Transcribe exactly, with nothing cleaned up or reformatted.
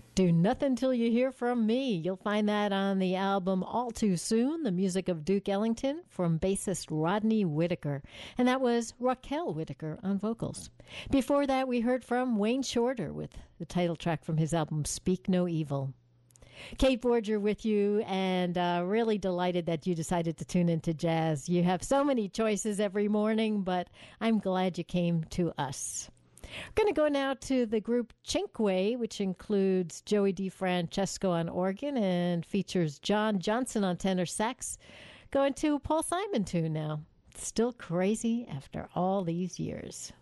Do Nothing Till You Hear From Me. You'll find that on the album All Too Soon, the music of Duke Ellington from bassist Rodney Whitaker. And that was Raquel Whitaker on vocals. Before that, we heard from Wayne Shorter with the title track from his album Speak No Evil. Kate Borger with you, and uh, really delighted that you decided to tune into jazz. You have so many choices every morning, but I'm glad you came to us. We're going to go now to the group Cinque, which includes Joey DeFrancesco on organ and features John Johnson on tenor sax. Going to a Paul Simon tune now. Still Crazy After All These Years.